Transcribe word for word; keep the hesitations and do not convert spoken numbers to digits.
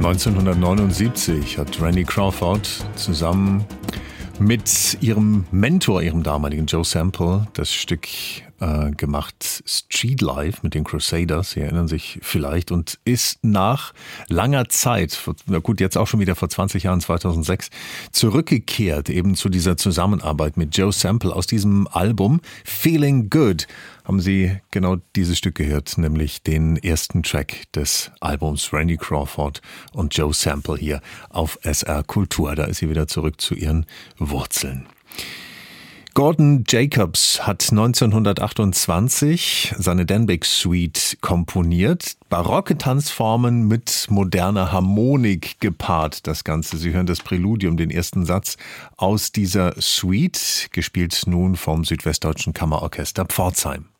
neunzehnhundertneunundsiebzig hat Randy Crawford zusammen mit ihrem Mentor, ihrem damaligen Joe Sample, das Stück äh, gemacht, Street Life mit den Crusaders. Sie erinnern sich vielleicht, und ist nach langer Zeit, na gut, jetzt auch schon wieder vor zwanzig Jahren, zweitausendsechs, zurückgekehrt eben zu dieser Zusammenarbeit mit Joe Sample. Aus diesem Album Feeling Good haben Sie genau dieses Stück gehört, nämlich den ersten Track des Albums, Randy Crawford und Joe Sample hier auf S R Kultur. Da ist sie wieder zurück zu ihren Wurzeln. Gordon Jacobs hat neunzehnhundertachtundzwanzig seine Denbigh Suite komponiert. Barocke Tanzformen mit moderner Harmonik gepaart, das Ganze. Sie hören das Präludium, den ersten Satz aus dieser Suite, gespielt nun vom Südwestdeutschen Kammerorchester Pforzheim.